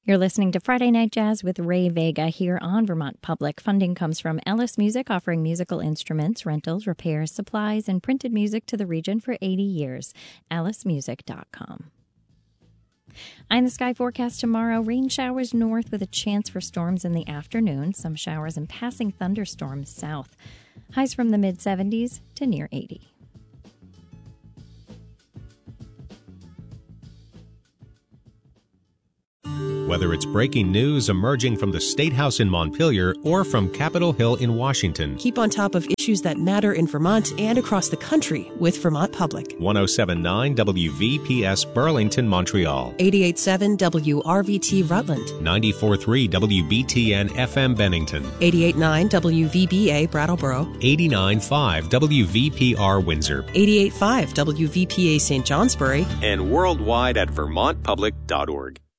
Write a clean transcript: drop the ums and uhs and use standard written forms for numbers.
You're listening to Friday Night Jazz with Ray Vega here on Vermont Public. Funding comes from Ellis Music, offering musical instruments, rentals, repairs, supplies, and printed music to the region for 80 years. ellismusic.com. Eye in the sky forecast tomorrow. Rain showers north with a chance for storms in the afternoon. Some showers and passing thunderstorms south. Highs from the mid-70s to near 80. Whether it's breaking news emerging from the State House in Montpelier or from Capitol Hill in Washington, keep on top of issues that matter in Vermont and across the country with Vermont Public. 107.9 WVPS Burlington, Montreal. 88.7 WRVT Rutland. 94.3 WBTN FM Bennington. 88.9 WVBA Brattleboro. 89.5 WVPR Windsor. 88.5 WVPA St. Johnsbury. And worldwide at vermontpublic.org.